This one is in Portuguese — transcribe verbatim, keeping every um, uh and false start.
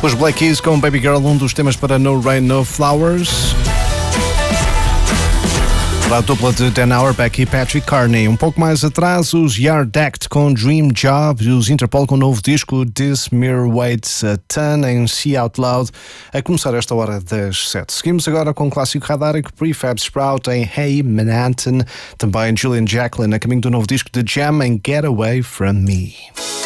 Os Black Keys com Baby Girl, um dos temas para No Rain, No Flowers. Para a dupla de Dan Auerbach e Patrick Carney. Um pouco mais atrás, os Yard Act com Dream Job e os Interpol com o novo disco This Mirror Waits a Ton em See Out Loud, a começar esta hora das sete. Seguimos agora com o clássico radárico Prefab Sprout em Hey Manhattan, também Julian Jacqueline a caminho do novo disco de Jam em Get Away From Me.